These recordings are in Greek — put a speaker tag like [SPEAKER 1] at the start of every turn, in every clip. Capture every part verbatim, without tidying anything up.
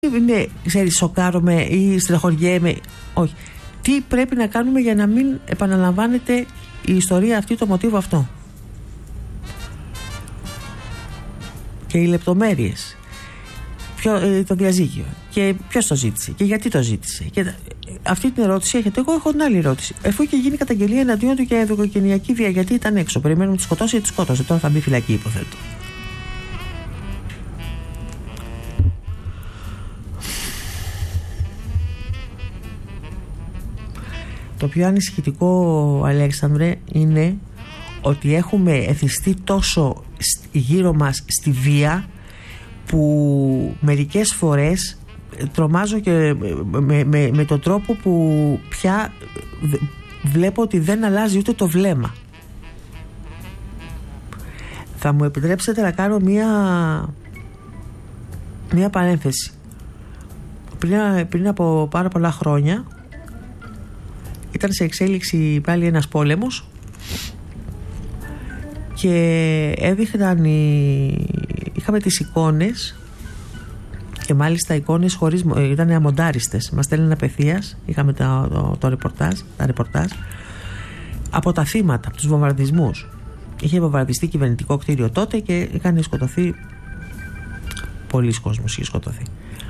[SPEAKER 1] είναι, ξέρεις, σοκάρομαι ή στρεχωριέμαι. Όχι. Τι πρέπει να κάνουμε για να μην επαναλαμβάνεται η ιστορία αυτή, το μοτίβο αυτό. Και οι λεπτομέρειες. Ποιο, ε, το διαζύγιο. Και ποιος το ζήτησε. Και γιατί το ζήτησε. Και αυτή την ερώτηση έχετε. Εγώ έχω την άλλη ερώτηση. Εφού είχε γίνει καταγγελία εναντίον του για ενδοοικογενειακή βία, γιατί ήταν έξω. Περιμένουμε να τη σκοτώσει ή τη σκότωσε. Τώρα θα μπει φυλακή, υποθέτω. Το πιο ανησυχητικό, Αλέξανδρε, είναι ότι έχουμε εθιστεί τόσο γύρω μας στη βία που μερικές φορές τρομάζω και με, με, με τον τρόπο που πια βλέπω ότι δεν αλλάζει ούτε το βλέμμα. Θα μου επιτρέψετε να κάνω μία μία παρένθεση. Πριν, πριν από πάρα πολλά χρόνια ήταν σε εξέλιξη πάλι ένας πόλεμος και έδειχναν οι... είχαμε τις εικόνες και μάλιστα εικόνες χωρίς... ήταν αμοντάριστες, μας στέλνουν απευθείας, είχαμε το, το, το ρεπορτάζ, τα ρεπορτάζ από τα θύματα, από τους βομβαρδισμούς. Είχε βομβαρδιστεί κυβερνητικό κτίριο τότε και είχαν σκοτωθεί πολλοί κόσμος, είχε σκοτωθεί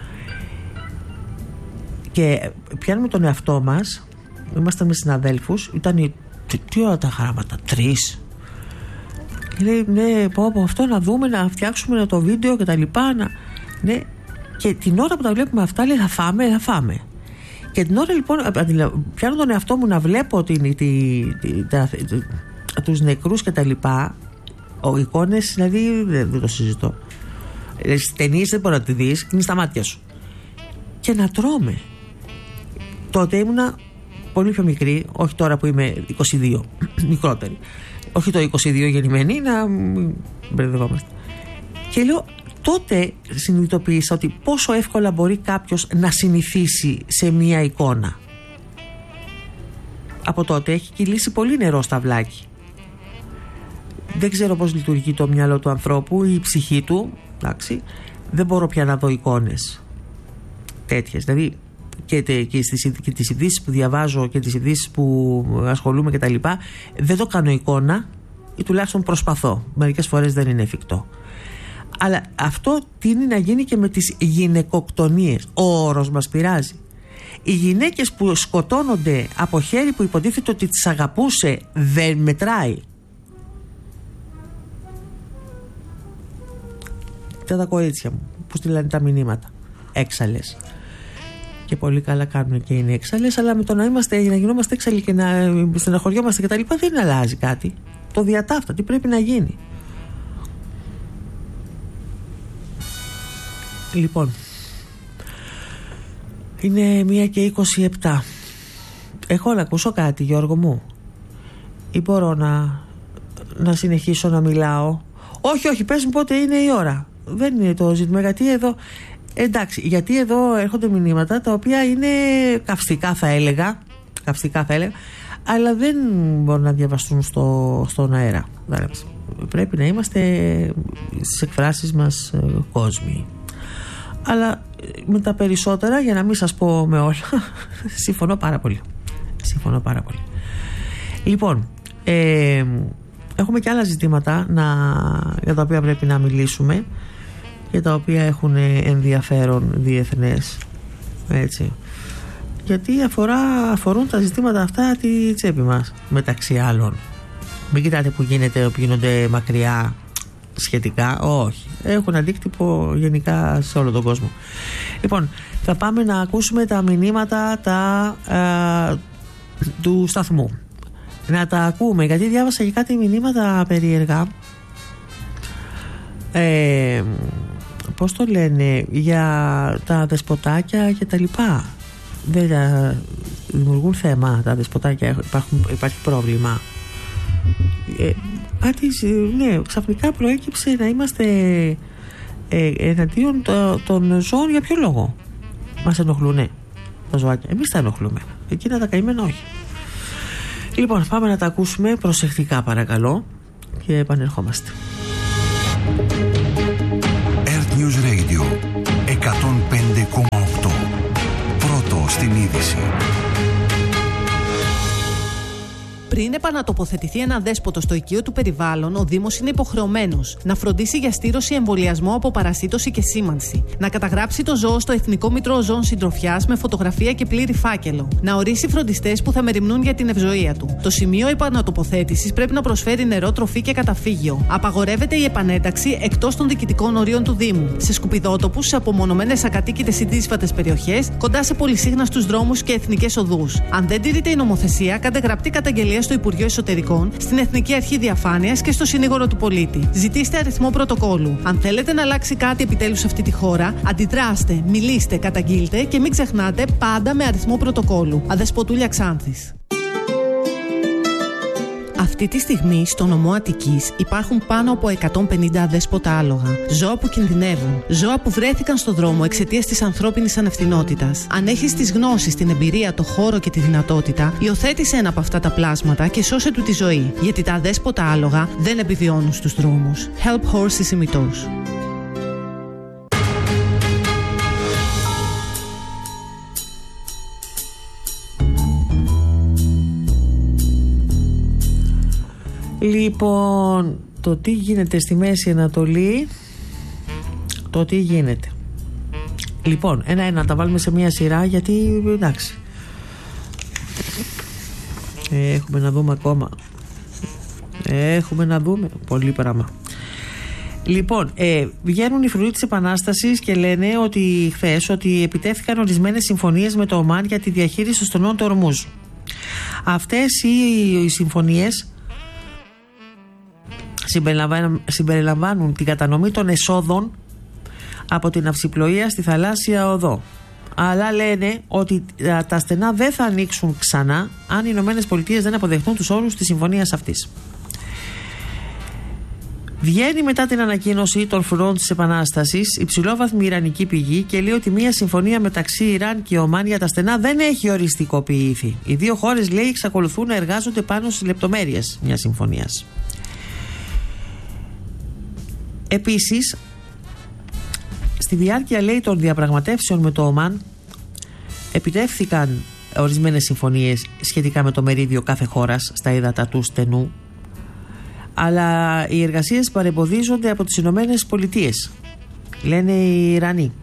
[SPEAKER 1] και πιάνουμε τον εαυτό μας. Ήμασταν με συναδέλφους, ήταν τι, τι ώρα τα χαράματα, τρεις. Και λέει, ναι, πω από αυτό να δούμε, να φτιάξουμε το βίντεο και τα λοιπά. Να... Ναι. Και την ώρα που τα βλέπουμε αυτά, λέει, θα φάμε, θα φάμε. Και την ώρα λοιπόν, πιάνω τον εαυτό μου να βλέπω την, τη, τη, τα, τα, τους νεκρούς και τα λοιπά. Ο εικόνες, δηλαδή, δεν, δεν το συζητώ. Στις ταινίες δεν μπορεί να τη δεις, είναι στα μάτια σου. Και να τρώμε. Τότε ήμουνα πολύ πιο μικρή, όχι τώρα που είμαι είκοσι δύο, μικρότερη. Όχι το είκοσι δύο γεννημένη, να μπερδευόμαστε. Και λέω, τότε συνειδητοποίησα ότι πόσο εύκολα μπορεί κάποιος να συνηθίσει σε μία εικόνα. Από τότε έχει κυλήσει πολύ νερό στα βλάκι. Δεν ξέρω πώς λειτουργεί το μυαλό του ανθρώπου ή η ψυχή του, εντάξει. Δεν μπορώ πια να δω εικόνες τέτοιες, δηλαδή και, τε, και, στις, και τις ειδήσεις που διαβάζω και τις ειδήσεις που ασχολούμαι και τα λοιπά, δεν το κάνω εικόνα ή τουλάχιστον προσπαθώ. Μερικές φορές δεν είναι εφικτό. Αλλά αυτό τείνει να γίνει και με τις γυναικοκτονίες. Ο όρος μας πειράζει. Οι γυναίκες που σκοτώνονται από χέρι που υποτίθεται ότι τις αγαπούσε δεν μετράει. Και τα κορίτσια μου που στείλανε τα μηνύματα έξαλλες. Και πολύ καλά κάνουν και είναι έξαλλες, αλλά με το να, είμαστε, να γινόμαστε έξαλλοι και να στεναχωριόμαστε και τα λοιπά δεν αλλάζει κάτι. Το διατάφτα, τι πρέπει να γίνει. Λοιπόν, είναι μία και είκοσι επτά. Έχω να ακούσω κάτι, Γιώργο μου, ή μπορώ να, να συνεχίσω να μιλάω? Όχι, όχι, πες μου πότε είναι η ώρα. Δεν είναι το ζήτημα, γιατί εδώ... Εντάξει, γιατί εδώ έρχονται μηνύματα τα οποία είναι καυστικά θα έλεγα, καυστικά θα έλεγα, αλλά δεν μπορούν να διαβαστούν στο, στον αέρα. Πρέπει να είμαστε στις εκφράσεις μας κόσμοι. Αλλά με τα περισσότερα, για να μην σας πω με όλα, συμφωνώ πάρα πολύ. Συμφωνώ πάρα πολύ. Λοιπόν, ε, έχουμε και άλλα ζητήματα να, για τα οποία πρέπει να μιλήσουμε, για τα οποία έχουν ενδιαφέρον διεθνές, έτσι, γιατί αφορά, αφορούν τα ζητήματα αυτά τη τσέπη μας, μεταξύ άλλων. Μην κοιτάτε που γίνεται, που γίνονται μακριά σχετικά, όχι, έχουν αντίκτυπο γενικά σε όλο τον κόσμο. Λοιπόν, θα πάμε να ακούσουμε τα μηνύματα τα, α, του σταθμού, να τα ακούμε, γιατί διάβασα και κάτι μηνύματα περίεργα, ε, πώς το λένε, για τα δεσποτάκια και τα λοιπά. Δεν δημιουργούν θέμα τα δεσποτάκια, υπάρχουν, υπάρχει πρόβλημα. Ε, κάτι, ναι, ξαφνικά προέκυψε να είμαστε ε, εναντίον το, των ζώων. Για ποιο λόγο μας ενοχλούνε τα ζωάκια? Εμείς τα ενοχλούμε, εκείνα τα καημένα όχι. Λοιπόν, πάμε να τα ακούσουμε προσεκτικά παρακαλώ και επανερχόμαστε.
[SPEAKER 2] Earth News Radio εκατόν πέντε κόμμα Πριν επανατοποθετηθεί ένα δέσποτο στο οικείο του περιβάλλον, ο Δήμος είναι υποχρεωμένος να φροντίσει για στήρωση, εμβολιασμό από παρασίτωση και σήμανση, να καταγράψει το ζώο στο Εθνικό Μητρό Ζώων Συντροφιάς με φωτογραφία και πλήρη φάκελο, να ορίσει φροντιστές που θα μεριμνούν για την ευζοία του. Το σημείο επανατοποθέτησης πρέπει να προσφέρει νερό, τροφή και καταφύγιο. Απαγορεύεται η επανένταξη εκτός των διοικητικών ορίων του Δήμου, σε σκουπιδότοπους, σε απομονωμένες ακατοίκητες ή δύσβατες περιοχές, κοντά σε πολυσύχναστους δρόμους και εθνικές οδούς. Αν δεν τηρείται η νομοθεσία, κάντε γραπτή καταγγελία στο Υπουργείο Εσωτερικών, στην Εθνική Αρχή Διαφάνειας και στο Συνήγορο του Πολίτη. Ζητήστε αριθμό πρωτοκόλου. Αν θέλετε να αλλάξει κάτι επιτέλους σε αυτή τη χώρα, αντιδράστε, μιλήστε, καταγγείλτε και μην ξεχνάτε πάντα με αριθμό πρωτοκόλου. Αδεσποτούλια Ξάνθης. Αυτή τη στιγμή στο νομό Αττικής υπάρχουν πάνω από εκατόν πενήντα αδέσποτα άλογα. Ζώα που κινδυνεύουν. Ζώα που βρέθηκαν στο δρόμο εξαιτίας της ανθρώπινης ανευθυνότητας. Αν έχεις τις γνώσεις, την εμπειρία, το χώρο και τη δυνατότητα, υιοθέτησε ένα από αυτά τα πλάσματα και σώσε του τη ζωή. Γιατί τα αδέσποτα άλογα δεν επιβιώνουν στους δρόμους. Help Horses ημιτός.
[SPEAKER 1] Λοιπόν, το τι γίνεται στη Μέση Ανατολή, το τι γίνεται. Λοιπόν, ένα-ένα τα βάλουμε σε μια σειρά, γιατί εντάξει, έχουμε να δούμε ακόμα. Έχουμε να δούμε πολύ πράγμα. Λοιπόν, ε, βγαίνουν οι φρουροί της Επανάστασης και λένε ότι χθες ότι επιτέθηκαν ορισμένες συμφωνίες με το Ομάν για τη διαχείριση των στενών του Ορμούζ. Αυτές οι, οι συμφωνίες συμπεριλαμβάνουν την κατανομή των εσόδων από την ναυσιπλοεία στη θαλάσσια οδό. Αλλά λένε ότι τα στενά δεν θα ανοίξουν ξανά αν οι Ηνωμένες Πολιτείες δεν αποδεχτούν τους όρους της συμφωνίας αυτής. Βγαίνει μετά την ανακοίνωση των φρουρών της Επανάστασης υψηλόβαθμη ιρανική πηγή και λέει ότι μια συμφωνία μεταξύ Ιράν και Ομάν για τα στενά δεν έχει οριστικοποιηθεί. Οι δύο χώρες, λέει, εξακολουθούν να εργάζονται πάνω στις λεπτομέρειες μιας συμφωνίας. Επίσης, στη διάρκεια, λέει, των διαπραγματεύσεων με το Ομάν επιτεύχθηκαν ορισμένες συμφωνίες σχετικά με το μερίδιο κάθε χώρας στα ύδατα του στενού, αλλά οι εργασίες παρεμποδίζονται από τις Ηνωμένες Πολιτείες, λένε οι Ιρανοί.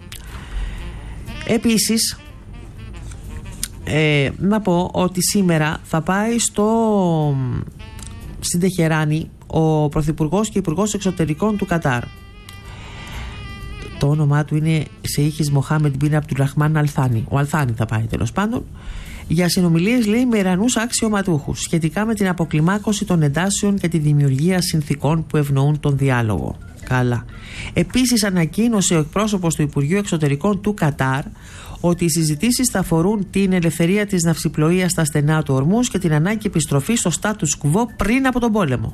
[SPEAKER 1] Επίσης, ε, να πω ότι σήμερα θα πάει στο, στην Τεχεράνη ο Πρωθυπουργός και Υπουργός Εξωτερικών του Κατάρ. Το όνομά του είναι Σεΐχης Μοχάμεντ Μπιν Αμπτουραχμάν Αλθάνη. Ο Αλθάνη θα πάει, τέλος πάντων, για συνομιλίες, λέει, με Ιρανούς αξιωματούχους σχετικά με την αποκλιμάκωση των εντάσεων και τη δημιουργία συνθηκών που ευνοούν τον διάλογο. Καλά. Επίσης, ανακοίνωσε ο εκπρόσωπος του Υπουργείου Εξωτερικών του Κατάρ ότι οι συζητήσεις θα αφορούν την ελευθερία της ναυσιπλοείας στα στενά του Ορμούζ και την ανάγκη επιστροφής στο status quo πριν από τον πόλεμο.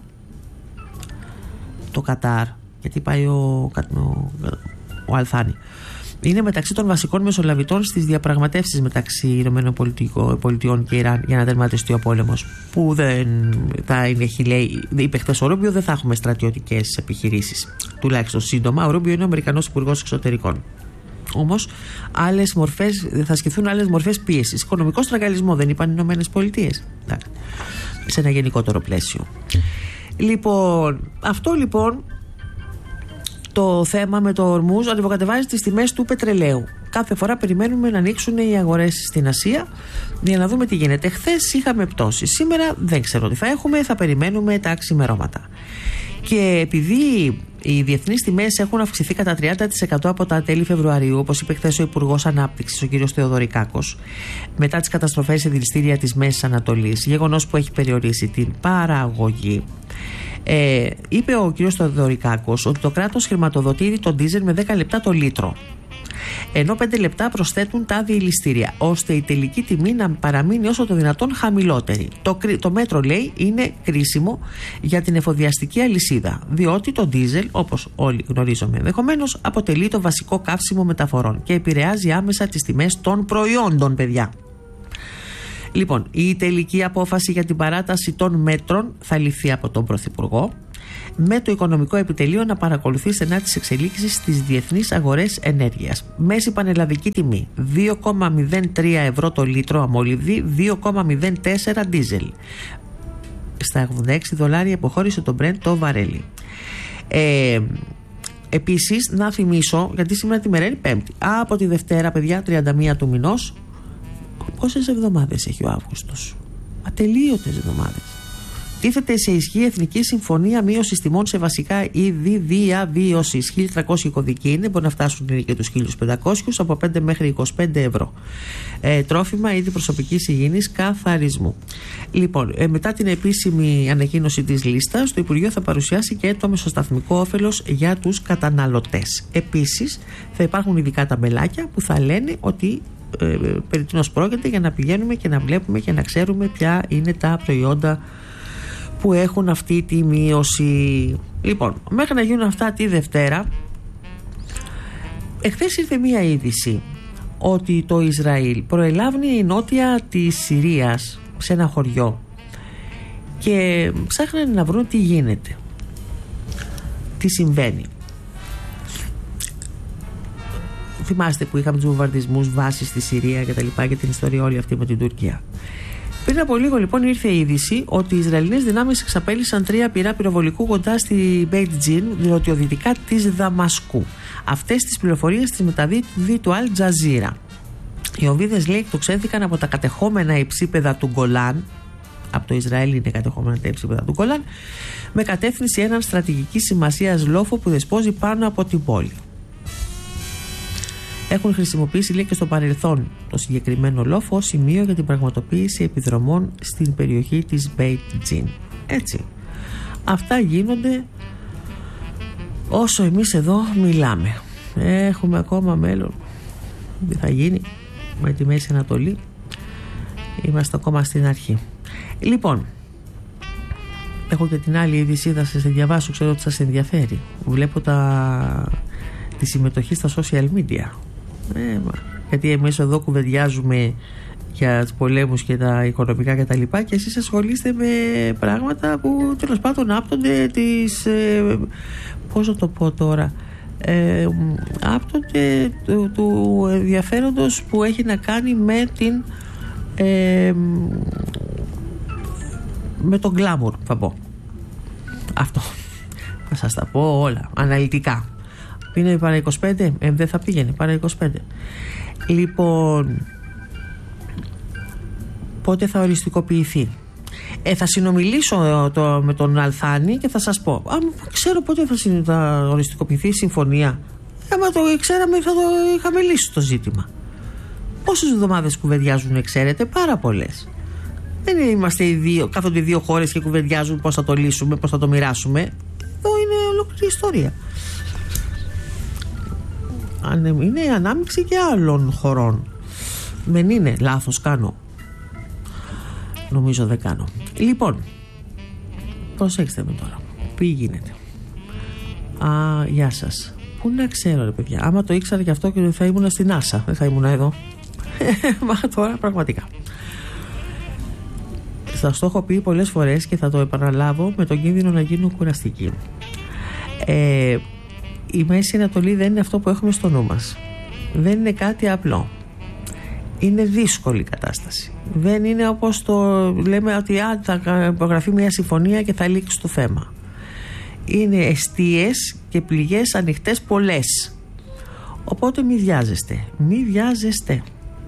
[SPEAKER 1] Το Κατάρ, γιατί πάει ο, ο, ο Αλθάνη, είναι μεταξύ των βασικών μεσολαβητών στις διαπραγματεύσεις μεταξύ ΗΠΑ και Ιράν για να τερματιστεί ο πόλεμος, που δεν θα είναι, έχει, λέει, είπε χθες ο Ρούμπιο, δεν θα έχουμε στρατιωτικές επιχειρήσεις, τουλάχιστον σύντομα. Ο Ρούμπιο είναι ο Αμερικανός Υπουργός Εξωτερικών. Όμως άλλες μορφές, θα ασκηθούν άλλες μορφές πίεσης. Οικονομικό στραγγαλισμό, δεν είπαν οι Ηνωμένες Πολιτείες, σε ένα γενικότερο πλαίσιο. Λοιπόν, αυτό λοιπόν το θέμα με το Ορμούζ ανεβοκατεβάζει τις τιμές του πετρελαίου. Κάθε φορά περιμένουμε να ανοίξουν οι αγορές στην Ασία για να δούμε τι γίνεται. Χθες είχαμε πτώση, σήμερα δεν ξέρω τι θα έχουμε, θα περιμένουμε τα ξημερώματα. Και επειδή οι διεθνείς τιμές έχουν αυξηθεί κατά τριάντα τοις εκατό από τα τέλη Φεβρουαρίου, όπως είπε χθες ο Υπουργός Ανάπτυξης, ο κ. Θεοδωρικάκος, μετά τις καταστροφές σε δηληστήρια της Μέσης Ανατολής, γεγονός που έχει περιορίσει την παραγωγή, ε, είπε ο κ. Θεοδωρικάκος ότι το κράτος χρηματοδοτεί τον ντίζελ με δέκα λεπτά το λίτρο, ενώ πέντε λεπτά προσθέτουν τα δηληστήρια, ώστε η τελική τιμή να παραμείνει όσο το δυνατόν χαμηλότερη. Το, το μέτρο, λέει, είναι κρίσιμο για την εφοδιαστική αλυσίδα, διότι το ντίζελ, όπως όλοι γνωρίζουμε ενδεχομένως, αποτελεί το βασικό καύσιμο μεταφορών και επηρεάζει άμεσα τις τιμές των προϊόντων, παιδιά. Λοιπόν, η τελική απόφαση για την παράταση των μέτρων θα ληφθεί από τον Πρωθυπουργό, με το Οικονομικό Επιτελείο να παρακολουθεί στενά τις εξελίξεις στις διεθνείς αγορές ενέργειας. Μέση πανελλαδική τιμή δύο κόμμα μηδέν τρία ευρώ το λίτρο αμόλυβδη, δύο κόμμα μηδέν τέσσερα ντίζελ. στα ογδόντα έξι δολάρια υποχώρησε το Brent το βαρέλι. Ε, επίσης να θυμίσω, γιατί σήμερα τη μέρα είναι Πέμπτη, από τη Δευτέρα, παιδιά, τριάντα μία του μηνός, πόσες εβδομάδες έχει ο Αύγουστος? Ατελείωτες εβδομάδες. Τίθεται σε ισχύ Εθνική Συμφωνία Μείωσης Τιμών σε βασικά είδη διαβίωσης. χίλια τριακόσιοι κωδικοί είναι, μπορεί να φτάσουν και τους χίλια πεντακόσιους, από πέντε μέχρι είκοσι πέντε ευρώ. Ε, τρόφιμα, είδη προσωπικής υγιεινής, καθαρισμού. Λοιπόν, ε, μετά την επίσημη ανακοίνωση της λίστας, το Υπουργείο θα παρουσιάσει και το μεσοσταθμικό όφελος για τους καταναλωτές. Επίσης, θα υπάρχουν ειδικά ταμπελάκια που θα λένε ότι ε, περί τίνος πρόκειται, για να πηγαίνουμε και να βλέπουμε και να ξέρουμε ποια είναι τα προϊόντα που έχουν αυτή τη μείωση. Λοιπόν, μέχρι να γίνουν αυτά τη Δευτέρα, εχθές ήρθε μία είδηση ότι το Ισραήλ προελάβνει η νότια της Συρίας σε ένα χωριό και ψάχνανε να βρουν τι γίνεται, τι συμβαίνει. Θυμάστε που είχαμε τους βομβαρδισμούς βάσεις στη Συρία και τα λοιπά, και την ιστορία όλη αυτή με την Τουρκία. Πριν από λίγο λοιπόν ήρθε η είδηση ότι οι Ισραηλινές δυνάμεις εξαπέλυσαν τρία πυρά πυροβολικού κοντά στη Μπέιτ Τζιν, νοτιοδυτικά της Δαμασκού. Αυτές τις πληροφορίες τις μεταδίδει το Αλ Τζαζίρα. Οι οβίδες, λέει, εκτοξεύθηκαν από τα κατεχόμενα υψίπεδα του Γκολάν. Από το Ισραήλ είναι κατεχόμενα τα υψίπεδα του Γκολάν, με κατεύθυνση έναν στρατηγικής σημασίας λόφο που δεσπόζει πάνω από την πόλη. Έχουν χρησιμοποιήσει, λέει, και στο παρελθόν το συγκεκριμένο λόφο ως σημείο για την πραγματοποίηση επιδρομών στην περιοχή της Μπέιτ Τζιν. Έτσι. Αυτά γίνονται όσο εμείς εδώ μιλάμε. Έχουμε ακόμα μέλλον. Τι θα γίνει με τη Μέση Ανατολή? Είμαστε ακόμα στην αρχή. Λοιπόν, έχω και την άλλη είδηση, θα σας διαβάσω, ξέρω ότι σας ενδιαφέρει. Βλέπω τα... τη συμμετοχή στα social media. Ε, μα, γιατί εμείς εδώ κουβεντιάζουμε για τους πολέμους και τα οικονομικά και τα λοιπά, και εσείς ασχολείστε με πράγματα που τέλος πάντων άπτονται της ε, πώς να το πω τώρα ε, άπτονται του, του ενδιαφέροντος που έχει να κάνει με την ε, με τον glamour, θα πω αυτό, θα σας τα πω όλα αναλυτικά. Είναι παρά είκοσι πέντε, ε, δεν θα πήγαινε παρά είκοσι πέντε. Λοιπόν, πότε θα οριστικοποιηθεί? Ε, θα συνομιλήσω το, με τον Αλθάνη και θα σας πω. Αν ξέρω πότε θα, συν, θα οριστικοποιηθεί η συμφωνία. Άμα το ξέραμε θα το είχαμε λύσει το ζήτημα. Πόσες εβδομάδες κουβεντιάζουν, ξέρετε? Πάρα πολλές. Δεν είμαστε οι δύο, κάθονται οι δύο χώρες και κουβεντιάζουν πώς θα το λύσουμε, πώς θα το μοιράσουμε. Εδώ είναι ολόκληρη ιστορία. Είναι ανάμειξη και άλλων χωρών. Δεν είναι λάθος, κάνω? Νομίζω δεν κάνω. Λοιπόν, προσέξτε με τώρα. Τι γίνεται? Α, γεια σας. Πού να ξέρω, ρε παιδιά? Άμα το ήξερα και αυτό, και θα ήμουν στην Άσα, δεν θα ήμουν εδώ. Μα τώρα πραγματικά σας το έχω πει πολλές φορές και θα το επαναλάβω, με τον κίνδυνο να γίνω κουραστική. Ε, η Μέση Ανατολή δεν είναι αυτό που έχουμε στο νου μας. Δεν είναι κάτι απλό. Είναι δύσκολη κατάσταση. Δεν είναι όπως το λέμε, ότι α, θα υπογραφεί μια συμφωνία και θα λήξει το θέμα. Είναι εστίες και πληγές ανοιχτές πολλές. Οπότε μη βιάζεστε. Μη βιάζεστε.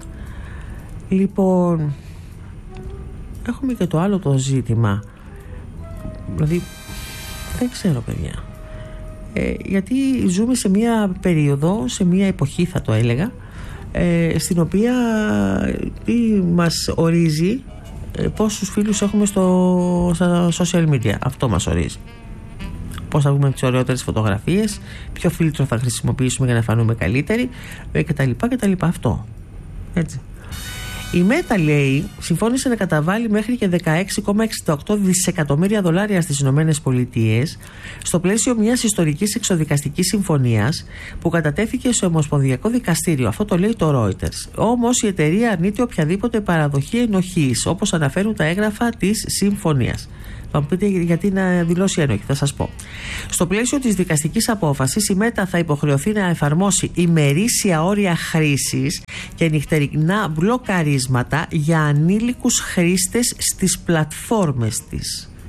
[SPEAKER 1] Λοιπόν, έχουμε και το άλλο το ζήτημα. Δηλαδή, δεν ξέρω, παιδιά. Ε, γιατί ζούμε σε μια περίοδο, σε μια εποχή θα το έλεγα, ε, στην οποία τι μας ορίζει, ε, πόσους φίλους έχουμε στο, στα social media. Αυτό μας ορίζει. Πώς θα βγούμε τις ωραιότερες φωτογραφίες, ποιο φίλτρο θα χρησιμοποιήσουμε για να φανούμε καλύτεροι, ε, κτλ, κτλ. Αυτό. Έτσι. Η Μέτα, λέει, συμφώνησε να καταβάλει μέχρι και δεκαέξι κόμμα εξήντα οκτώ δισεκατομμύρια δολάρια στις Ηνωμένες Πολιτείες στο πλαίσιο μιας ιστορικής εξοδικαστικής συμφωνίας που κατατέθηκε στο Ομοσπονδιακό Δικαστήριο. Αυτό το λέει το Reuters. Όμως η εταιρεία αρνείται οποιαδήποτε παραδοχή ενοχής, όπως αναφέρουν τα έγγραφα της συμφωνίας. Θα μου πείτε γιατί να δηλώσει ένοχη, θα σας πω. Στο πλαίσιο της δικαστικής απόφασης, η Μέτα θα υποχρεωθεί να εφαρμόσει ημερήσια όρια χρήσης και νυχτερινά μπλοκαρίσματα για ανήλικους χρήστες στις πλατφόρμες της.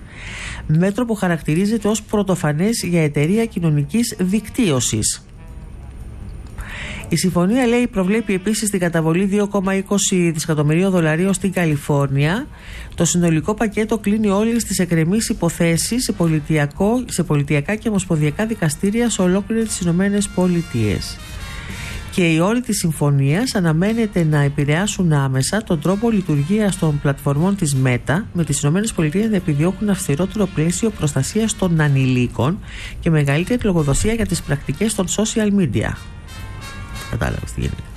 [SPEAKER 1] μέτρο που χαρακτηρίζεται ως πρωτοφανές για εταιρεία κοινωνικής δικτύωσης. Η συμφωνία, λέει, προβλέπει επίσης την καταβολή δύο κόμμα είκοσι δισεκατομμυρίων δολαρίων στην Καλιφόρνια. Το συνολικό πακέτο κλείνει όλες τις εκκρεμείς υποθέσεις σε, σε πολιτιακά και ομοσπονδιακά δικαστήρια σε ολόκληρες τις Ηνωμένες Πολιτείες. Και οι όροι της συμφωνίας αναμένεται να επηρεάσουν άμεσα τον τρόπο λειτουργίας των πλατφορμών της Meta, με τις Ηνωμένες Πολιτείες να επιδιώκουν αυστηρότερο πλαίσιο προστασίας των ανηλίκων και μεγαλύτερη λογοδοσία για τις πρακτικές των social media. Κατάλαβες τι γίνεται.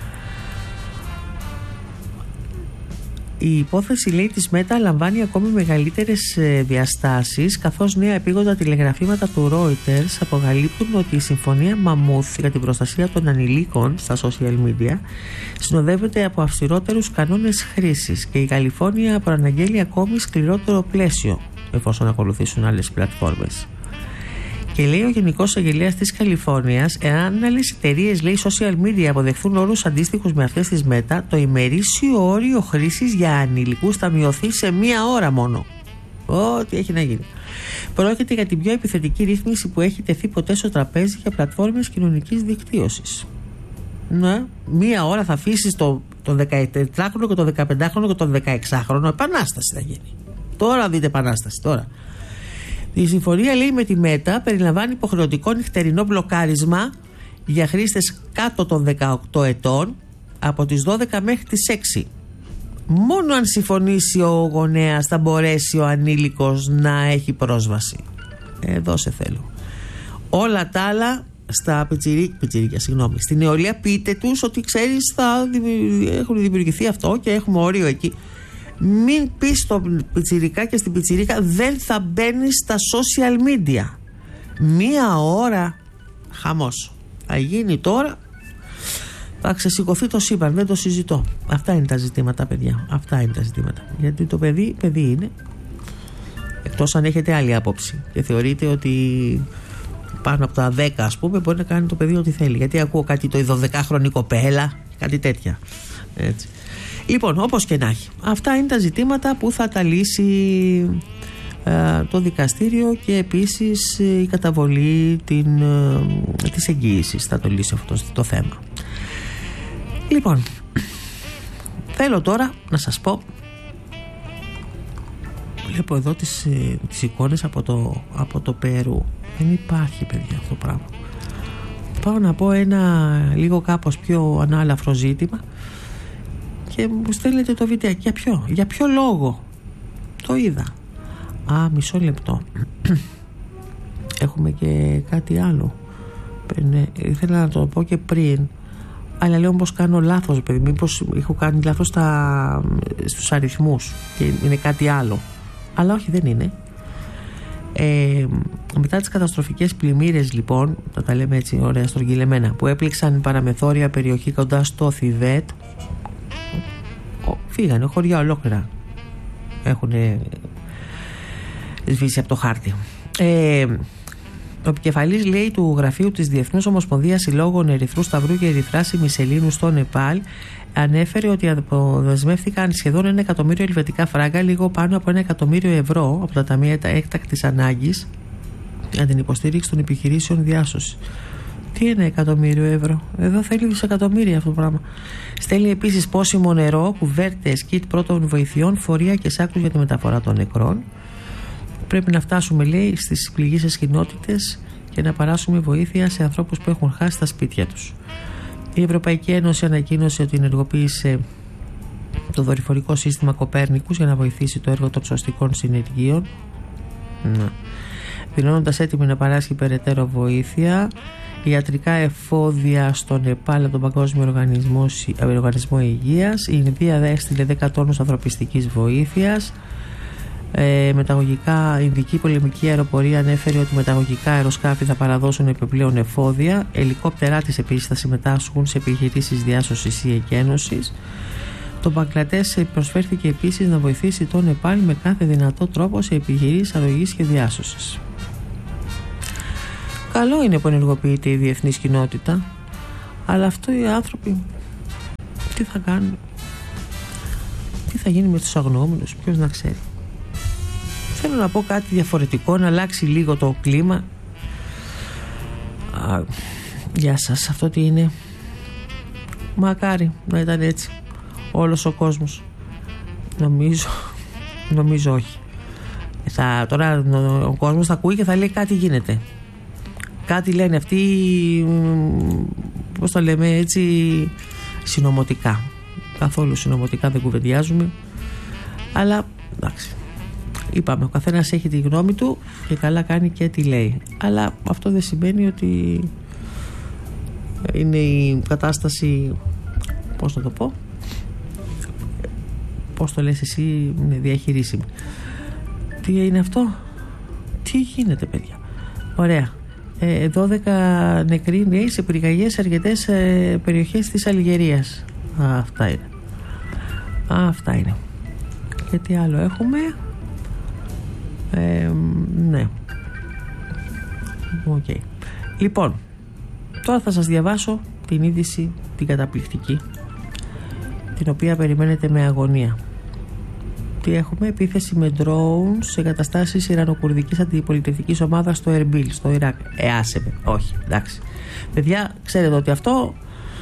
[SPEAKER 1] Η υπόθεση, λέει, της Meta λαμβάνει ακόμη μεγαλύτερες ε, διαστάσεις, καθώς νέα επίγοντα τηλεγραφήματα του Reuters αποκαλύπτουν ότι η συμφωνία Μαμούθ για την προστασία των ανηλίκων στα social media συνοδεύεται από αυστηρότερους κανόνες χρήσης και η Καλιφόρνια προαναγγέλει ακόμη σκληρότερο πλαίσιο εφόσον ακολουθήσουν άλλες πλατφόρμες. Και λέει ο Γενικός Αγγελέας της Καλιφόρνιας, εάν άλλες εταιρείες, λέει, social media αποδεχθούν όρους αντίστοιχους με αυτές της Meta, το ημερήσιο όριο χρήσης για ανηλικούς θα μειωθεί σε μία ώρα μόνο. Ό,τι έχει να γίνει. Πρόκειται για την πιο επιθετική ρύθμιση που έχει τεθεί ποτέ στο τραπέζι για πλατφόρμες κοινωνικής δικτύωσης. Ναι, μία ώρα θα αφήσεις το, το δεκατετράχρονο και το δεκαπεντάχρονο και το δεκαεξάχρονο. Επανάσταση θα γίνει. Τώρα δείτε επανάσταση, τώρα. Η συμφωνία, λέει, με τη Meta περιλαμβάνει υποχρεωτικό νυχτερινό μπλοκάρισμα για χρήστες κάτω των δεκαοκτώ ετών από τις δώδεκα μέχρι τις έξι. Μόνο αν συμφωνήσει ο γονέας θα μπορέσει ο ανήλικος να έχει πρόσβαση. Εδώ σε θέλω. Όλα τα άλλα στα πιτσιρί... πιτσιρίκια, συγγνώμη, στην νεολαία πείτε τους ότι ξέρεις θα δημιουργη... έχουν δημιουργηθεί αυτό και έχουμε όριο εκεί. Μην πεις στον πιτσιρικά και στην πιτσιρίκα δεν θα μπαίνεις στα social media. Μία ώρα χαμός. Θα γίνει τώρα, θα ξεσηκωθεί το σύμπαν, δεν το συζητώ. Αυτά είναι τα ζητήματα, παιδιά. Αυτά είναι τα ζητήματα. Γιατί το παιδί, παιδί είναι. Εκτός αν έχετε άλλη άποψη και θεωρείτε ότι πάνω από τα δέκα, ας πούμε, μπορεί να κάνει το παιδί ό,τι θέλει. Γιατί ακούω κάτι το δωδεκάχρονη κοπέλα, κάτι τέτοια. Έτσι. Λοιπόν, όπως και να έχει, αυτά είναι τα ζητήματα που θα τα λύσει ε, το δικαστήριο και επίσης η καταβολή την, ε, της εγγύησης θα το λύσει αυτό το θέμα. Λοιπόν, θέλω τώρα να σας πω, βλέπω εδώ τις, τις εικόνες από το, από το Περού. Δεν υπάρχει, παιδιά, αυτό το πράγμα. Πάω να πω ένα λίγο κάπως πιο ανάλαφρο ζήτημα και μου στέλνετε το βιντεάκι. Για ποιο, για ποιο λόγο το είδα? Α, μισό λεπτό. Έχουμε και κάτι άλλο. Ναι, ήθελα να το πω και πριν, αλλά λέω πως κάνω λάθος, παιδί. Μήπως έχω κάνει λάθος στα, στους αριθμούς και είναι κάτι άλλο. Αλλά όχι, δεν είναι. Ε, μετά τις καταστροφικές πλημμύρες, λοιπόν, θα τα λέμε έτσι ωραία στρογγυλεμένα, που έπληξαν παραμεθόρια περιοχή κοντά στο Θιβέτ, φύγανε χωριά ολόκληρα, έχουν σβήσει από το χάρτη. ε, Ο επικεφαλής, λέει, του γραφείου της Διεθνούς Ομοσπονδίας Συλλόγων Ερυθρού Σταυρού και Ερυθράς Ημισελήνου στο Νεπάλ ανέφερε ότι αποδεσμεύτηκαν σχεδόν ένα εκατομμύριο ελβετικά φράγκα, λίγο πάνω από ένα εκατομμύριο ευρώ από τα ταμεία έκτακτης ανάγκης για την υποστήριξη των επιχειρήσεων διάσωσης. Τι είναι εκατομμύριο ευρώ? Εδώ θέλει δισεκατομμύρια αυτό το πράγμα. Στέλνει επίσης πόσιμο νερό, κουβέρτες, κιτ πρώτων βοηθειών, φορεία και σάκους για τη μεταφορά των νεκρών. Πρέπει να φτάσουμε, λέει, στις πληγήσεις κοινότητες και να παράσουμε βοήθεια σε ανθρώπους που έχουν χάσει τα σπίτια τους. Η Ευρωπαϊκή Ένωση ανακοίνωσε ότι ενεργοποίησε το δορυφορικό σύστημα Κοπέρνικους για να βοηθήσει το έργο των σωστικών συνεργείων, δηλώνοντας έτοιμη να παράσχει περαιτέρω βοήθεια. Ιατρικά εφόδια στο Νεπάλ από τον Παγκόσμιο Οργανισμό, Οργανισμό Υγείας. Η Ινδία έστειλε δέκα τόνους ανθρωπιστικής βοήθειας. Ε, μεταγωγικά, η Ινδική πολεμική αεροπορία ανέφερε ότι μεταγωγικά αεροσκάφη θα παραδώσουν επιπλέον εφόδια. Ελικόπτερά της επίσης θα συμμετάσχουν σε επιχειρήσεις διάσωσης ή εκένωσης. Το Μπαγκλαντές προσφέρθηκε επίσης να βοηθήσει το Νεπάλ με κάθε δυνατό τρόπο σε επιχειρήσεις αρρωγής και διάσωσης. Καλό είναι που ενεργοποιείται η διεθνής κοινότητα, αλλά αυτό οι άνθρωποι τι θα κάνουν? Τι θα γίνει με τους αγνοούμενους? Ποιος να ξέρει? θέλω να πω κάτι διαφορετικό, να αλλάξει λίγο το κλίμα. Α, γεια σας, αυτό τι είναι? Μακάρι να ήταν έτσι όλος ο κόσμος. Νομίζω Νομίζω όχι. Θα, τώρα ο κόσμος θα ακούει και θα λέει κάτι γίνεται. Κάτι λένε αυτοί, πώς το λέμε έτσι, συνωμοτικά. Καθόλου συνωμοτικά δεν κουβεντιάζουμε. Αλλά εντάξει, είπαμε, ο καθένας έχει τη γνώμη του και καλά κάνει και τι λέει. Αλλά αυτό δεν σημαίνει ότι είναι η κατάσταση, πώς να το πω, πώς το λες εσύ, είναι διαχειρίσιμη. Τι είναι αυτό? Τι γίνεται, παιδιά? Ωραία. ε, δώδεκα νεκροί νέοι σε πυρκαγιές σε αρκετές ε, περιοχές της Αλγερίας. Α, αυτά είναι. Α, αυτά είναι. Και τι άλλο έχουμε? ε, Ναι. Οκ. Okay. Λοιπόν, τώρα θα σας διαβάσω την είδηση, την καταπληκτική, την οποία περιμένετε με αγωνία. Τι έχουμε? Επίθεση με drones σε εγκαταστάσεις ιρανοκουρδικής αντιπολιτευτικής ομάδας στο Ερμπίλ, στο Ιράκ. Ε, άσε με. Όχι, εντάξει. Παιδιά, ξέρετε ότι αυτό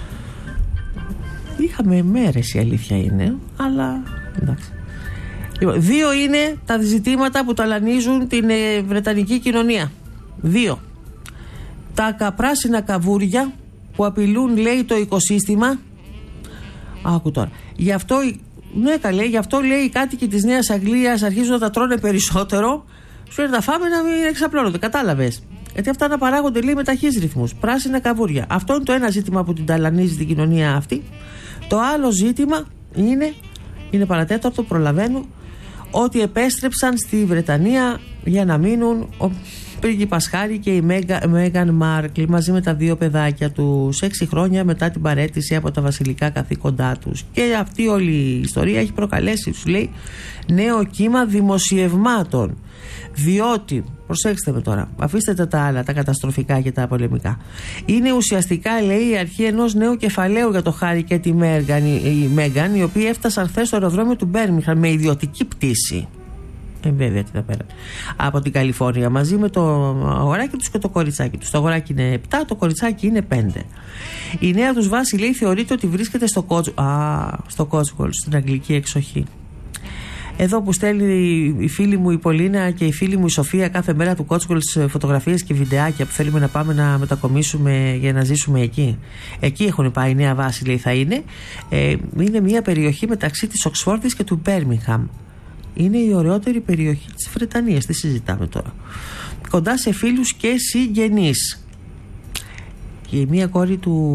[SPEAKER 1] είχαμε μέρες, η αλήθεια είναι, αλλά εντάξει. Λοιπόν, δύο είναι τα ζητήματα που ταλανίζουν την ε, βρετανική κοινωνία. Δύο. Τα καπράσινα καβούρια που απειλούν, λέει, το οικοσύστημα. Άκου τώρα. Γι' αυτό, ναι, καλέ, γι' αυτό, λέει, οι κάτοικοι της Νέας Αγγλίας αρχίζουν να τα τρώνε περισσότερο. Σου λέει, τα φάμε να μην εξαπλώνονται. Κατάλαβες? Γιατί αυτά να παράγονται, λέει, με ταχύς ρυθμούς. Πράσινα καβούρια. Αυτό είναι το ένα ζήτημα που την ταλανίζει την κοινωνία αυτή. Το άλλο ζήτημα είναι, είναι παρατέταρτο, προλαβαίνω, ότι επέστρεψαν στη Βρετανία για να μείνουν ο πρίγκιπας Χάρη και η Μέγαν Μάρκλ μαζί με τα δύο παιδάκια τους, έξι χρόνια μετά την παραίτηση από τα βασιλικά καθήκοντά τους. Και αυτή όλη η ιστορία έχει προκαλέσει, σου λέει, νέο κύμα δημοσιευμάτων. Διότι, προσέξτε με τώρα, αφήστε τα άλλα, τα καταστροφικά και τα πολεμικά. Είναι ουσιαστικά, λέει, η αρχή ενός νέου κεφαλαίου για το Χάρη και τη Μέγαν, η Μέγαν, οι οποίοι έφτασαν χθες στο αεροδρόμιο του Μπέρμιγχαμ με ιδιωτική πτήση. Ε, βέβαια, τι θα πέρα. Από την Καλιφόρνια, μαζί με το αγοράκι τους και το κοριτσάκι τους. Το αγοράκι είναι επτά, το κοριτσάκι είναι πέντε. Η νέα τους βάση, λέει, θεωρείται ότι βρίσκεται στο Κότσουολ, στην αγγλική εξοχή. Εδώ που στέλνει η φίλη μου η Πολίνα και η φίλη μου η Σοφία κάθε μέρα του Κότσουολ φωτογραφίες και βιντεάκια που θέλουμε να πάμε να μετακομίσουμε για να ζήσουμε εκεί. Εκεί έχουν πάει, η νέα βάση, λέει, θα είναι. Ε, είναι μια περιοχή μεταξύ της Οξφόρδης και του Μπέρμιγχαμ. Είναι η ωραιότερη περιοχή της Βρετανίας. Τι συζητάμε τώρα? Κοντά σε φίλους και συγγενείς. Και η μία κόρη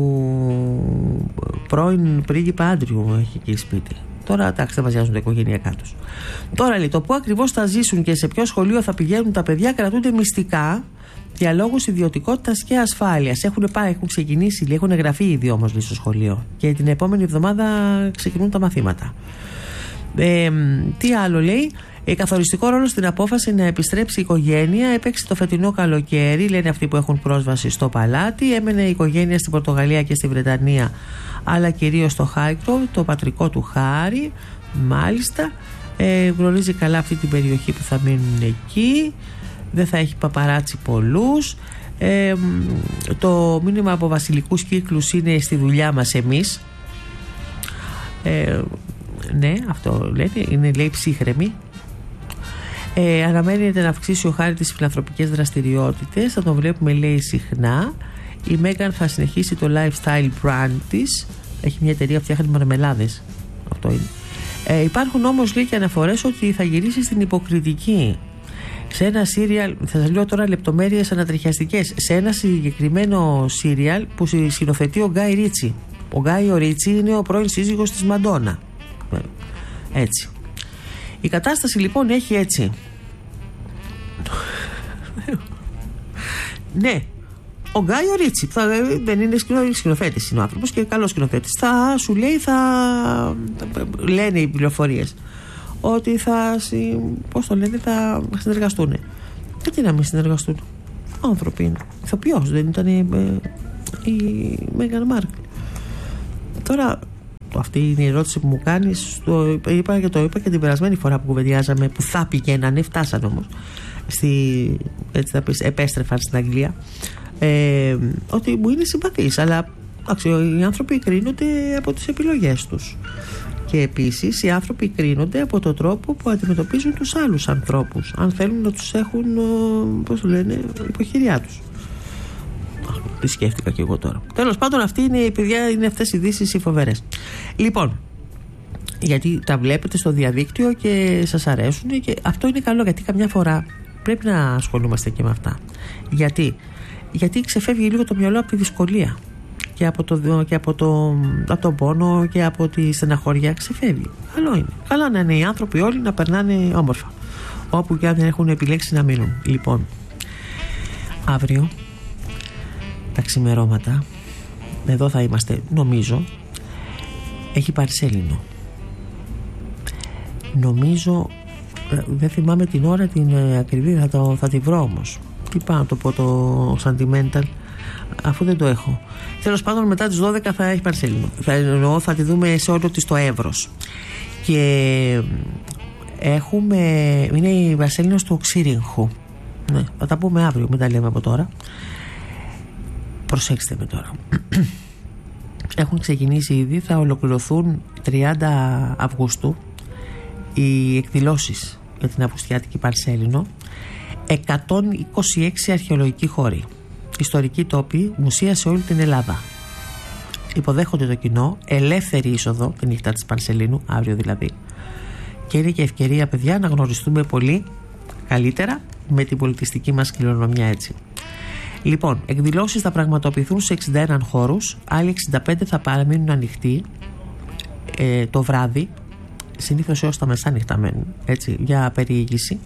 [SPEAKER 1] του πρώην πρίγκιπα Άντριου έχει εκεί σπίτι. Τώρα, εντάξει, δεν μαζιάζουν τα οικογενειακά τους. Τώρα, λέει, το πού ακριβώς θα ζήσουν και σε ποιο σχολείο θα πηγαίνουν τα παιδιά κρατούνται μυστικά για λόγους ιδιωτικότητας και ασφάλειας. Έχουν πάει, έχουν ξεκινήσει, λέει, έχουν εγγραφεί ήδη όμως, λέει, στο σχολείο. Και την επόμενη εβδομάδα ξεκινούν τα μαθήματα. Ε, τι άλλο, λέει? Ε, καθοριστικό ρόλο στην απόφαση να επιστρέψει η οικογένεια έπαιξε το φετινό καλοκαίρι, λένε αυτοί που έχουν πρόσβαση στο παλάτι. Έμενε η οικογένεια στην Πορτογαλία και στη Βρετανία, αλλά κυρίως στο Χάικτο, το πατρικό του Χάρη. Μάλιστα, ε, γνωρίζει καλά αυτή την περιοχή που θα μείνουν εκεί. Δεν θα έχει παπαράτσι πολλούς. Ε, το μήνυμα από βασιλικούς κύκλους είναι στη δουλειά μας εμείς. Ε, ναι, αυτό λένε, είναι, λέει, ψύχρεμη. Ε, αναμένεται να αυξήσει ο Χάρη τις φιλανθρωπικές δραστηριότητες, θα τον βλέπουμε, λέει, συχνά. Η Μέγαν θα συνεχίσει το lifestyle brand της, έχει μια εταιρεία που φτιάχνει μαρμελάδες, αυτό είναι. Ε, υπάρχουν όμως, λέει, και αναφορές ότι θα γυρίσει στην Υποκριτική, σε ένα σύριαλ, θα σας λέω τώρα λεπτομέρειες ανατριχιαστικές, σε ένα συγκεκριμένο σύριαλ που σκηνοθετεί ο Γκάι Ρίτσι. Ο Γκάι ο Ρίτσι είναι ο πρώην σύζυγος της Μαντόνα. Έτσι. Η κατάσταση λοιπόν έχει έτσι. Ναι, ο Γκάι ο Ρίτσι θα, δεν είναι σκηνοθέτης, είναι ο άνθρωπος και καλός σκηνοθέτης. Θα σου λέει, θα λένε οι πληροφορίες ότι θα, πώς το λένε, θα συνεργαστούν. Γιατί να μην συνεργαστούν? Άνθρωποι είναι. Ηθοποιός δεν ήταν η, η Μέγαν Μάρκλ. Τώρα Αυτή είναι η ερώτηση που μου κάνεις. Το είπα και το είπα και την περασμένη φορά που κουβεντιάζαμε, που θα πηγαίνανε, φτάσανε όμως. Στη, έτσι θα πεις, επέστρεφαν στην Αγγλία. Ε, ότι μου είναι συμπαθής, αλλά άξι, οι άνθρωποι κρίνονται από τις επιλογές τους. Και επίσης οι άνθρωποι κρίνονται από τον τρόπο που αντιμετωπίζουν τους άλλους ανθρώπους, αν θέλουν να τους έχουν, πώς το λένε, υποχειριά τους. Τι σκέφτηκα και εγώ τώρα. Τέλος πάντων, αυτή είναι, παιδιά, είναι αυτές οι ειδήσεις οι φοβερές. Λοιπόν, γιατί τα βλέπετε στο διαδίκτυο και σας αρέσουν, και αυτό είναι καλό, γιατί καμιά φορά πρέπει να ασχολούμαστε και με αυτά. Γιατί, γιατί ξεφεύγει λίγο το μυαλό από τη δυσκολία και από, το, και από, το, από τον πόνο και από τη στεναχώρια. Ξεφεύγει. Καλό είναι. Καλά να είναι οι άνθρωποι όλοι να περνάνε όμορφα, όπου και αν δεν έχουν επιλέξει να μείνουν. Λοιπόν, αύριο τα ξημερώματα, εδώ θα είμαστε, νομίζω, έχει Παρσέλινο. Νομίζω, δεν θυμάμαι την ώρα την ακριβή, θα, το, θα τη βρω όμως. Τι πάω να το πω, το sentimental, αφού δεν το έχω. Τέλος πάντων, μετά τις δώδεκα θα έχει Παρσέλινο. Θα, εννοώ, θα τη δούμε σε όλο της το εύρος. Και έχουμε, είναι η Παρσέλινο του Οξύριγχου. Ναι, θα τα πούμε αύριο, μην τα λέμε από τώρα. Προσέξτε με τώρα. Έχουν ξεκινήσει ήδη, θα ολοκληρωθούν τριάντα Αυγούστου οι εκδηλώσεις για την Αυγουστιάτικη Παρσέλινο. εκατόν είκοσι έξι αρχαιολογικοί χώροι, ιστορικοί τόποι, μουσεία σε όλη την Ελλάδα. Υποδέχονται το κοινό, ελεύθερη είσοδο τη νύχτα της Παρσελίνου, αύριο δηλαδή. Και είναι και ευκαιρία, παιδιά, να γνωριστούμε πολύ καλύτερα με την πολιτιστική μας κληρονομιά, έτσι. Λοιπόν, εκδηλώσεις θα πραγματοποιηθούν σε εξήντα ένα χώρους, άλλοι εξήντα πέντε θα παραμείνουν ανοιχτοί ε, το βράδυ, συνήθως έως τα μεσάνυχτα μένουν, έτσι, για περιήγηση.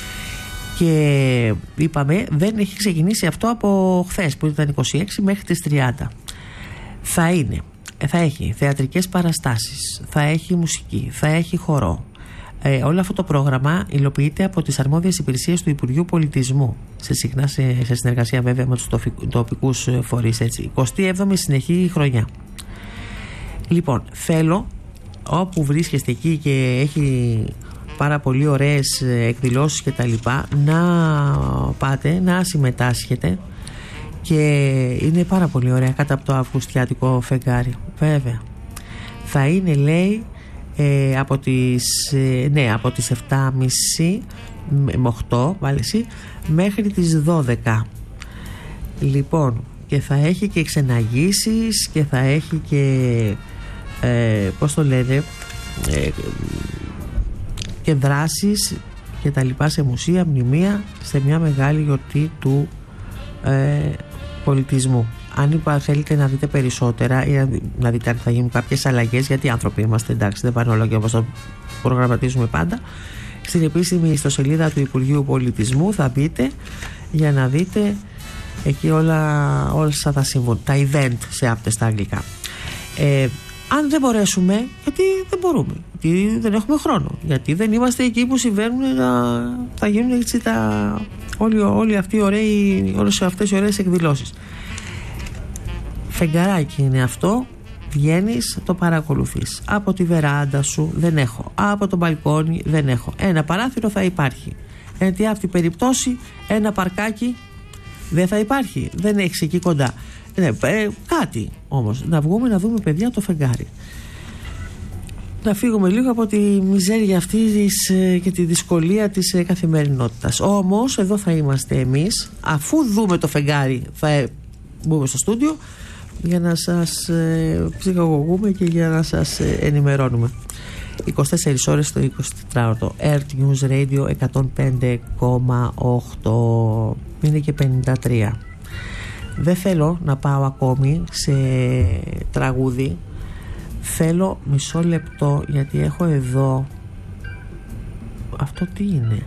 [SPEAKER 1] Και είπαμε, δεν έχει ξεκινήσει αυτό από χθες που ήταν είκοσι έξι μέχρι τις τριάντα. Θα είναι, θα έχει θεατρικές παραστάσεις, θα έχει μουσική, θα έχει χορό. Ε, όλο αυτό το πρόγραμμα υλοποιείται από τις αρμόδιες υπηρεσίες του Υπουργείου Πολιτισμού, σε, συχνά σε, σε συνεργασία βέβαια με τους τοπικούς φορείς, έτσι. εικοστή έβδομη συνεχή χρονιά. Λοιπόν, θέλω όπου βρίσκεστε εκεί και έχει πάρα πολύ ωραίες εκδηλώσεις και τα λοιπά, να πάτε, να συμμετάσχετε, και είναι πάρα πολύ ωραία κάτω από το αυγουστιάτικο φεγγάρι, βέβαια. Θα είναι, λέει, ε, από τις, ε, ναι, από τις επτά και μισή με οκτώ βάλε εσύ, μέχρι τις δώδεκα. Λοιπόν, και θα έχει και ξεναγήσεις και θα έχει και ε, πώς το λένε, ε, και δράσεις και τα λοιπά σε μουσεία, μνημεία, σε μια μεγάλη γιορτή του ε, πολιτισμού. Αν είπα, θέλετε να δείτε περισσότερα ή να, να δείτε αν θα γίνουν κάποιες αλλαγές, γιατί άνθρωποι είμαστε, εντάξει, δεν πάνε όλα και όπως το προγραμματίζουμε πάντα, στην επίσημη ιστοσελίδα του Υπουργείου Πολιτισμού θα μπείτε για να δείτε εκεί όλα, όλα θα συμβούν, τα event σε άπτες στα αγγλικά. ε, Αν δεν μπορέσουμε, γιατί δεν μπορούμε, γιατί δεν έχουμε χρόνο, γιατί δεν είμαστε εκεί που συμβαίνουν, να, θα γίνουν έτσι τα, όλοι, όλοι αυτοί οι ωραίοι, όλες αυτές οι ωραίες εκδηλώσεις. Φεγγαράκι είναι αυτό, βγαίνεις, το παρακολουθείς. Από τη βεράντα σου δεν έχω, από το μπαλκόνι δεν έχω. Ένα παράθυρο θα υπάρχει. Εν τη αυτή περιπτώσει, ένα παρκάκι δεν θα υπάρχει, δεν έχεις εκεί κοντά. Ναι, ε, κάτι όμως, να βγούμε να δούμε, παιδιά, το φεγγάρι. Να φύγουμε λίγο από τη μιζέρια αυτή της, ε, και τη δυσκολία της ε, καθημερινότητας. Όμως εδώ θα είμαστε εμείς, αφού δούμε το φεγγάρι θα ε, μπούμε στο στούντιο για να σας ε, ψυχαγωγούμε και για να σας ε, ενημερώνουμε. είκοσι τέσσερις ώρες το εικοσιτετράωρο. Earth News Radio εκατόν πέντε κόμμα οκτώ. Είναι και πενήντα τρία. Δεν θέλω να πάω ακόμη σε τραγούδι. Θέλω μισό λεπτό, γιατί έχω εδώ. Αυτό τι είναι?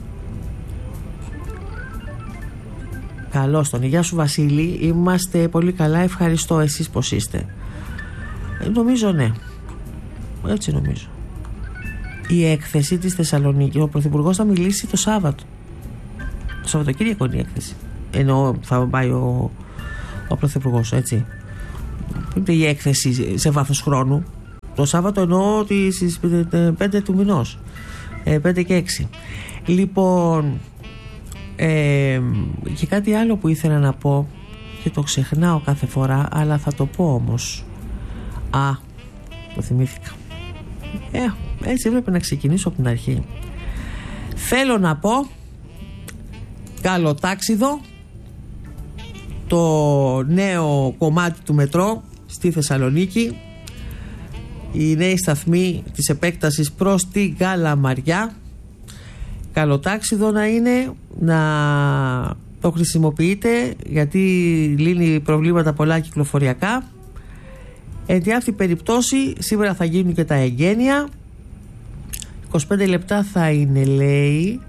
[SPEAKER 1] Καλώς τον. Γεια σου Βασίλη. Είμαστε πολύ καλά, ευχαριστώ. Εσείς πως είστε? ε, Νομίζω ναι. Έτσι νομίζω. Η έκθεση της Θεσσαλονίκης, ο Πρωθυπουργός θα μιλήσει το Σάββατο. Το Σαββατοκύριακο είναι η έκθεση. Ενώ θα πάει ο, ο Πρωθυπουργός, έτσι. Είναι η έκθεση σε βάθος χρόνου. Το Σάββατο εννοώ ότι στις πέντε του μηνός, πέντε και έξι. Λοιπόν, ε, και κάτι άλλο που ήθελα να πω και το ξεχνάω κάθε φορά, αλλά θα το πω όμως. Α, το θυμήθηκα. Ε, έτσι έπρεπε να ξεκινήσω από την αρχή. Θέλω να πω καλοτάξιδο, το νέο κομμάτι του μετρό στη Θεσσαλονίκη, οι νέοι σταθμοί της επέκτασης προς τη Καλαμαριά. Καλοτάξιδο να είναι, να το χρησιμοποιείτε, γιατί λύνει προβλήματα πολλά κυκλοφοριακά. Εν τη αυτή περιπτώσει σήμερα θα γίνουν και τα εγγένεια. είκοσι πέντε λεπτά θα είναι, λέει,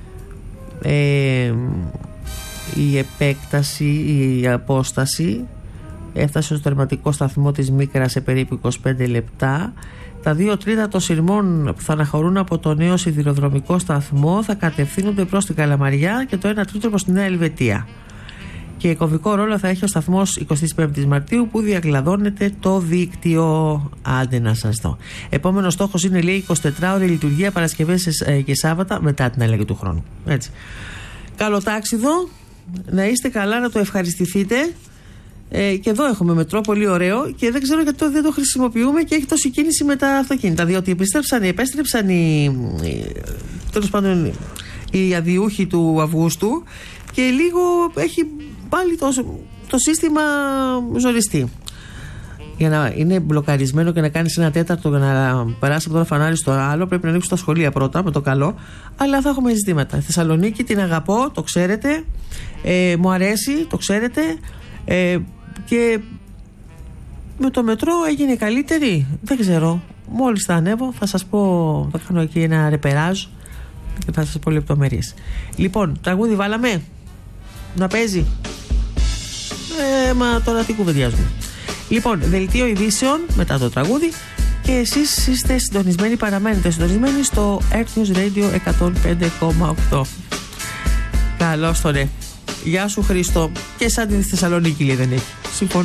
[SPEAKER 1] ε, η επέκταση, η απόσταση. Έφτασε στο τερματικό σταθμό της Μίκρας σε περίπου είκοσι πέντε λεπτά. Τα δύο τρίτα των σειρμών που θα αναχωρούν από το νέο σιδηροδρομικό σταθμό θα κατευθύνονται προς την Καλαμαριά και το ένα τρίτο προς τη Νέα Ελβετία. Και κομβικό ρόλο θα έχει ο σταθμός εικοστή πέμπτη Μαρτίου που διακλαδώνεται το δίκτυο. Άντε να σας δω. Επόμενος στόχος είναι, λέει, εικοσιτετράωρη λειτουργία Παρασκευές και Σάββατα μετά την αλλαγή του χρόνου. Έτσι. Καλό τάξιδο, να είστε καλά, να το ευχαριστηθείτε. Ε, και εδώ έχουμε μετρό πολύ ωραίο και δεν ξέρω γιατί το, δεν το χρησιμοποιούμε και έχει τόση κίνηση με τα αυτοκίνητα. Διότι επιστρέψαν, επέστρεψαν οι, οι, τέλος πάντων, οι αδιούχοι του Αυγούστου και λίγο έχει πάλι το, το σύστημα ζοριστεί. Για να είναι μπλοκαρισμένο και να κάνεις ένα τέταρτο για να περάσει από το ένα φανάρι στο άλλο, πρέπει να ανοίξουν τα σχολεία πρώτα με το καλό. Αλλά θα έχουμε ζητήματα. Θεσσαλονίκη την αγαπώ, το ξέρετε. Ε, μου αρέσει, το ξέρετε. Ε, και με το μετρό έγινε καλύτερη. Δεν ξέρω. Μόλις θα ανέβω θα σας πω, θα κάνω εκεί ένα ρεπεράζ και θα σας πω λεπτομέρειες. Λοιπόν, τραγούδι βάλαμε να παίζει. Ε, μα τώρα τι κουβεντιάζουμε. Λοιπόν, δελτίο ειδήσεων μετά το τραγούδι και εσείς είστε συντονισμένοι, παραμένετε συντονισμένοι στο Earth News Radio εκατόν πέντε κόμμα οκτώ. Καλώς το ναι. Γεια σου Χρήστο. Και σαν την Θεσσαλονίκη, λέει, δεν έχει. Συμφωνώ.